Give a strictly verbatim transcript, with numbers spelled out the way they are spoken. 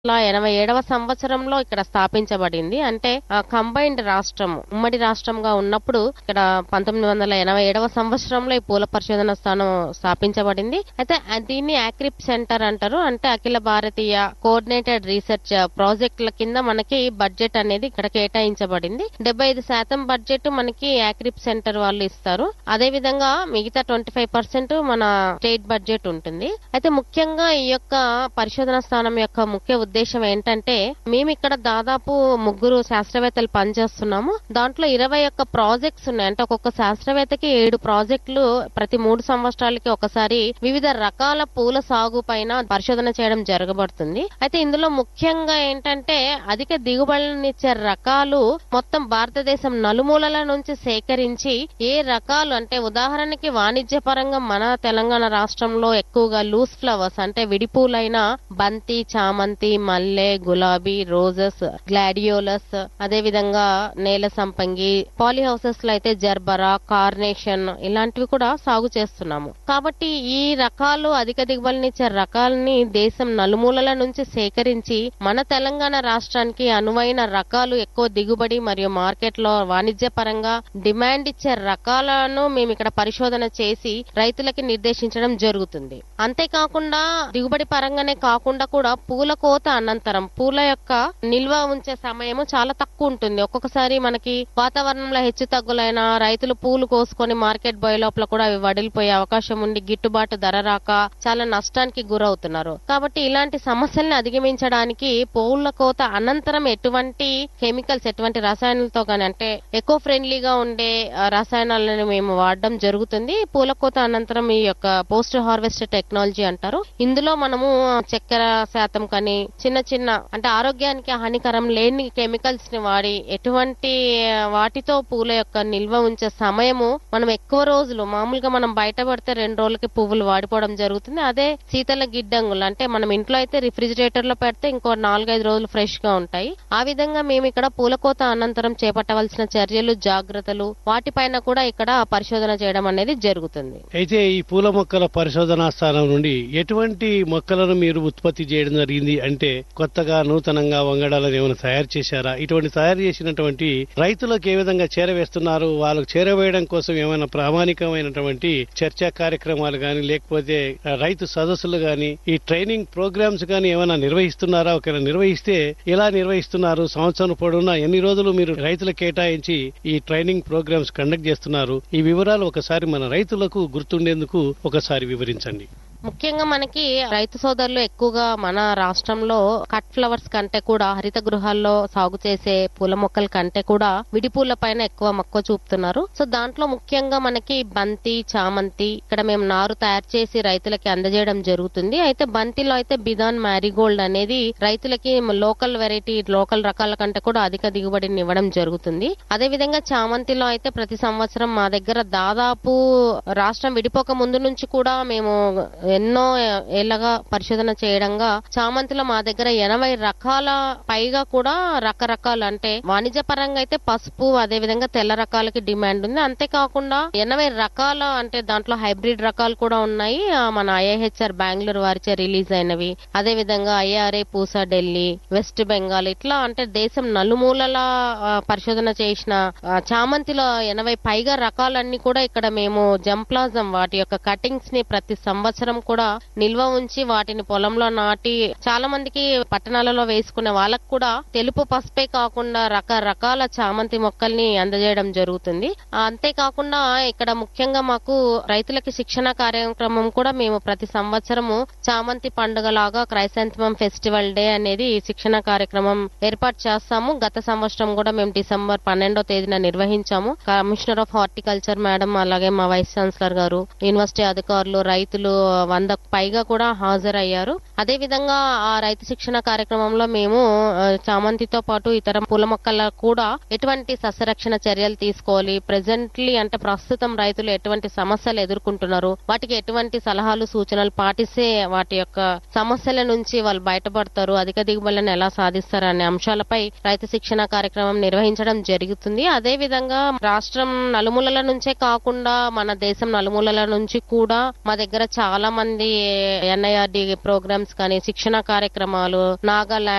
ఎనభై ఏడవ సంవత్సరంలో ఇక్కడ స్థాపించబడింది. అంటే కంబైన్డ్ రాష్ట్రం, ఉమ్మడి రాష్ట్రంగా ఉన్నప్పుడు ఇక్కడ పంతొమ్మిది వందల ఎనభై ఏడవ సంవత్సరంలో ఈ పూల పరిశోధన స్థానం స్థాపించబడింది. అయితే దీన్ని ఆక్రిప్ సెంటర్ అంటారు. అంటే అఖిల భారతీయ కోఆర్డినేటెడ్ రీసెర్చ్ ప్రాజెక్టుల కింద మనకి బడ్జెట్ అనేది ఇక్కడ కేటాయించబడింది. డెబ్బై ఐదు శాతం బడ్జెట్ మనకి ఆక్రిప్ సెంటర్ వాళ్ళు ఇస్తారు. అదే విధంగా మిగతా ట్వంటీ ఫైవ్ పర్సెంట్ మన స్టేట్ బడ్జెట్ ఉంటుంది. అయితే ముఖ్యంగా ఈ యొక్క పరిశోధన స్థానం యొక్క ముఖ్య ఉద్దేశం ఏంటంటే, మేము ఇక్కడ దాదాపు ముగ్గురు శాస్త్రవేత్తలు పనిచేస్తున్నాము. దాంట్లో ఇరవై ఒక్క ప్రాజెక్ట్స్ ఉన్నాయి. అంటే ఒక్కొక్క శాస్త్రవేత్తకి ఏడు ప్రాజెక్టులు ప్రతి మూడు సంవత్సరాలకి ఒకసారి వివిధ రకాల పూల సాగు పైన పరిశోధన చేయడం జరగబడుతుంది. అయితే ఇందులో ముఖ్యంగా ఏంటంటే, అధిక దిగుబడులనిచ్చే రకాలు మొత్తం భారతదేశం నలుమూలల నుంచి సేకరించి ఏ రకాలు అంటే ఉదాహరణకి వాణిజ్య పరంగా మన తెలంగాణ రాష్ట్రంలో ఎక్కువగా లూస్ ఫ్లవర్స్ అంటే విడిపూలైన బంతి, చామంతి, మల్లె, గులాబీ, రోజెస్, గ్లాడియోలస్, అదే విధంగా నేల సంపంగి, పాలీ హౌసెస్ లో అయితే జర్బరా, కార్నేషన్ ఇలాంటివి కూడా సాగు చేస్తున్నాము. కాబట్టి ఈ రకాలు అధిక దిగుబడినిచ్చే రకాలని దేశం నలుమూలల నుంచి సేకరించి మన తెలంగాణ రాష్ట్రానికి అనువైన రకాలు, ఎక్కువ దిగుబడి మరియు మార్కెట్ లో వాణిజ్య పరంగా డిమాండ్ ఇచ్చే రకాలను మేము ఇక్కడ పరిశోధన చేసి రైతులకి నిర్దేశించడం జరుగుతుంది. అంతేకాకుండా దిగుబడి పరంగానే కాకుండా కూడా పూల కోత అనంతరం పూల యొక్క నిల్వ ఉంచే సమయము చాలా తక్కువ ఉంటుంది. ఒక్కొక్కసారి మనకి వాతావరణంలో హెచ్చు తగ్గులైన రైతులు పూలు కోసుకొని మార్కెట్ పోయే లోపల కూడా అవి వడిలిపోయే అవకాశం ఉండి గిట్టుబాటు ధర రాక చాలా నష్టానికి గురవుతున్నారు. కాబట్టి ఇలాంటి సమస్యల్ని అధిగమించడానికి పూల కోత అనంతరం ఎటువంటి కెమికల్స్, ఎటువంటి రసాయనాలతో గాని అంటే ఎకో ఫ్రెండ్లీగా ఉండే రసాయనాలను మేము వాడడం జరుగుతుంది. పూల కోత అనంతరం ఈ యొక్క పోస్ట్ హార్వెస్ట్ టెక్నాలజీ అంటారు. ఇందులో మనము చక్కెర శాతం కానీ చిన్న చిన్న అంటే ఆరోగ్యానికి హానికరం లేని కెమికల్స్ ని వాడి ఎటువంటి వాటితో పూల యొక్క నిల్వ ఉంచే సమయము మనం ఎక్కువ రోజులు, మామూలుగా మనం బయట పడితే రెండు రోజులకి పువ్వులు వాడిపోవడం జరుగుతుంది. అదే శీతల గిడ్డంగులు అంటే మనం ఇంట్లో అయితే రిఫ్రిజిరేటర్ లో పెడితే ఇంకో నాలుగైదు రోజులు ఫ్రెష్ గా ఉంటాయి. ఆ విధంగా మేము ఇక్కడ పూల కోత అనంతరం చేపట్టవలసిన చర్యలు, జాగ్రత్తలు వాటిపైన కూడా ఇక్కడ పరిశోధన చేయడం అనేది జరుగుతుంది. అయితే ఈ పూల మొక్కల పరిశోధనా స్థానం నుండి ఎటువంటి మొక్కలను మీరు ఉత్పత్తి చేయడం జరిగింది? అంటే కొత్తగా నూతనంగా వంగడాలను ఏమైనా తయారు చేశారా? ఇటువంటి తయారు చేసినటువంటి రైతులకు ఏ విధంగా చేరవేస్తున్నారు? వాళ్ళకు చేరవేయడం కోసం ఏమైనా ప్రామాణికమైనటువంటి చర్చా కార్యక్రమాలు గాని లేకపోతే రైతు సదస్సులు గాని ఈ ట్రైనింగ్ ప్రోగ్రామ్స్ గాని ఏమైనా నిర్వహిస్తున్నారా? ఒకవేళ నిర్వహిస్తే ఎలా నిర్వహిస్తున్నారు? సంవత్సరం పొడవునా ఎన్ని రోజులు మీరు రైతులకు కేటాయించి ఈ ట్రైనింగ్ ప్రోగ్రామ్స్ కండక్ట్ చేస్తున్నారు? ఈ వివరాలు ఒకసారి మన రైతులకు గుర్తుండేందుకు ఒకసారి వివరించండి. ముఖ్యంగా మనకి రైతు సోదరులు ఎక్కువగా మన రాష్ట్రంలో కట్ ఫ్లవర్స్ కంటే కూడా హరిత గృహాల్లో సాగు చేసే పూల మొక్కల కంటే కూడా విడిపూల పైన ఎక్కువ మక్కువ చూపుతున్నారు. సో దాంట్లో ముఖ్యంగా మనకి బంతి, చామంతి ఇక్కడ మేము నారు తయారు చేసి రైతులకి అందజేయడం జరుగుతుంది. అయితే బంతిలో అయితే బిదాన్ మ్యారీగోల్డ్ అనేది రైతులకి లోకల్ వెరైటీ, లోకల్ రకాల కంటే కూడా అధిక దిగుబడిని ఇవ్వడం జరుగుతుంది. అదే విధంగా చామంతిలో అయితే ప్రతి సంవత్సరం మా దగ్గర దాదాపు రాష్ట్రం విడిపోక ముందు నుంచి కూడా మేము ఎన్నో ఏళ్లగా పరిశోధన చేయడంగా చామంతిలో మా దగ్గర ఎనభై రకాల పైగా కూడా రకరకాలు అంటే వాణిజ్య పరంగా అయితే పసుపు, అదే విధంగా తెల్ల రకాలకి డిమాండ్ ఉంది. అంతేకాకుండా ఎనభై రకాల అంటే దాంట్లో హైబ్రిడ్ రకాలు కూడా ఉన్నాయి. మన ఐఐహెచ్ఆర్ బెంగళూరు వారిచే రిలీజ్ అయినవి, అదే విధంగా ఐఆర్ఏ పూసా ఢిల్లీ, వెస్ట్ బెంగాల్ ఇట్లా అంటే దేశం నలుమూలల పరిశోధన చేసిన చామంతిలో ఎనభై పైగా రకాలన్నీ కూడా ఇక్కడ మేము జంప్లాజం వాటి యొక్క కటింగ్స్ ని ప్రతి సంవత్సరం కూడా నిల్వ ఉంచి వాటిని పొలంలో నాటి చాలా మందికి పట్టణాలలో వేసుకునే వాళ్ళకు కూడా తెలుపు పసుపే కాకుండా రకరకాల చామంతి మొక్కల్ని అందజేయడం జరుగుతుంది. అంతేకాకుండా ఇక్కడ ముఖ్యంగా మాకు రైతులకి శిక్షణ కార్యక్రమం కూడా మేము ప్రతి సంవత్సరము చామంతి పండుగ లాగా క్రైసాంథమం ఫెస్టివల్ డే అనేది శిక్షణ కార్యక్రమం ఏర్పాటు చేస్తాము. గత సంవత్సరం కూడా మేము డిసెంబర్ పన్నెండో తేదీన నిర్వహించాము. కమిషనర్ ఆఫ్ హార్టికల్చర్ మేడం, అలాగే మా వైస్ ఛాన్సలర్ గారు, యూనివర్సిటీ అధికారులు, రైతులు వందకు పైగా కూడా హాజరయ్యారు. అదే విధంగా ఆ రైతు శిక్షణ కార్యక్రమంలో మేము చామంతితో పాటు ఇతర పూల మొక్కల కూడా ఎటువంటి సస్యరక్షణ చర్యలు తీసుకోవాలి, ప్రెజెంట్లీ అంటే ప్రస్తుతం రైతులు ఎటువంటి సమస్యలు ఎదుర్కొంటున్నారు, వాటికి ఎటువంటి సలహాలు, సూచనలు పాటిస్తే వాటి యొక్క సమస్యల నుంచి వాళ్ళు బయటపడతారు, అధిక దిగుబడులను ఎలా సాధిస్తారు అనే అంశాలపై రైతు శిక్షణ కార్యక్రమం నిర్వహించడం జరుగుతుంది. అదే విధంగా రాష్ట్రం నలుమూలల నుంచే కాకుండా మన దేశం నలుమూలల నుంచి కూడా మా దగ్గర చాలా మంది ఎన్ఐఆర్డి ప్రోగ్రామ్స్ కానీ శిక్షణ కార్యక్రమాలు, నాగాలాండ్